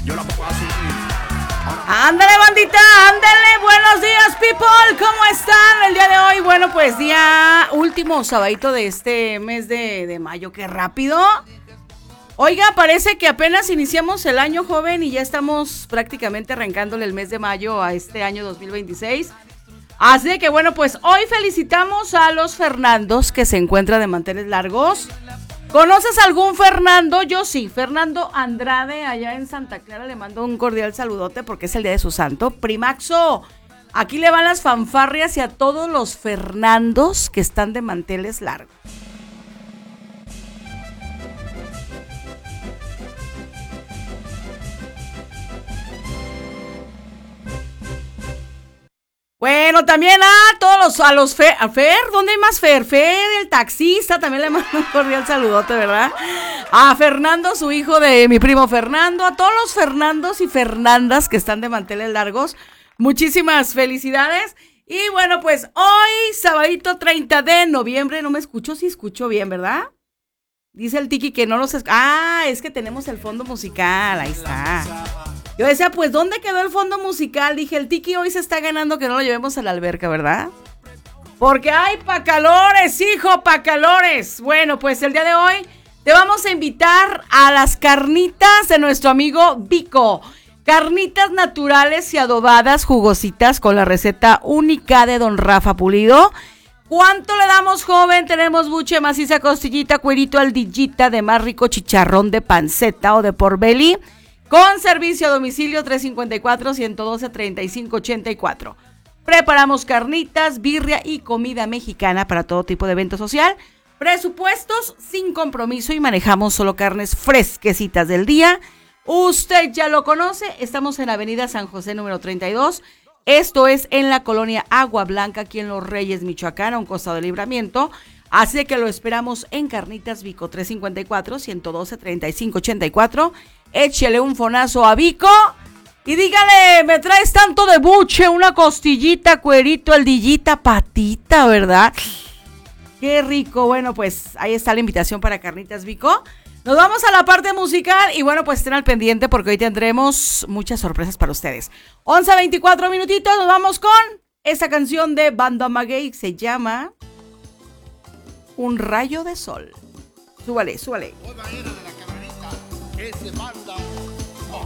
yo la pongo así. Ándale, bandita, ándale, buenos días, people, ¿cómo están el día de hoy? Bueno, pues día último sabadito de este mes de mayo, qué rápido. Oiga, parece que apenas iniciamos el año, joven, y ya estamos prácticamente arrancándole el mes de mayo a este año 2026. Así que bueno, pues hoy felicitamos a los Fernandos que se encuentran de manteles largos. ¿Conoces algún Fernando? Yo sí, Fernando Andrade, allá en Santa Clara, le mando un cordial saludote porque es el día de su santo. Primaxo, aquí le van las fanfarrias y a todos los Fernandos que están de manteles largos. Bueno, también a todos a los Fer, ¿dónde hay más Fer? Fer, el taxista, también le mando un cordial saludote, ¿verdad? A Fernando, su hijo de mi primo Fernando, a todos los Fernandos y Fernandas que están de manteles largos, muchísimas felicidades. Y bueno, pues hoy, sabadito 30 de noviembre, no me escucho, sí escucho bien, ¿verdad? Dice el Tiki que no los... es que tenemos el fondo musical, ahí está. Yo decía, pues, ¿dónde quedó el fondo musical? Dije, el Tiki hoy se está ganando que no lo llevemos a la alberca, ¿verdad? Porque hay pa' calores, hijo, pa' calores. Bueno, pues el día de hoy te vamos a invitar a las carnitas de nuestro amigo Vico. Carnitas naturales y adobadas, jugositas, con la receta única de don Rafa Pulido. ¿Cuánto le damos, joven? Tenemos buche, maciza, costillita, cuerito, aldillita, de más rico chicharrón de panceta o de pork-belly. Con servicio a domicilio 354-112-3584. Preparamos carnitas, birria y comida mexicana para todo tipo de evento social. Presupuestos sin compromiso y manejamos solo carnes fresquecitas del día. Usted ya lo conoce, estamos en Avenida San José número 32. Esto es en la colonia Agua Blanca, aquí en Los Reyes, Michoacán, a un costado de Libramiento. Así que lo esperamos en Carnitas Vico 354-112-3584. Échele un fonazo a Vico y dígale, me traes tanto de buche, una costillita, cuerito, aldillita, patita, ¿verdad? Qué rico. Bueno, pues ahí está la invitación para Carnitas Vico. Nos vamos a la parte musical y bueno, pues estén al pendiente porque hoy tendremos muchas sorpresas para ustedes. 11:24 minutitos, nos vamos con esta canción de Banda Maguey, se llama Un Rayo de Sol. Súbale, súbale. Oiga, era de la camarita, ese man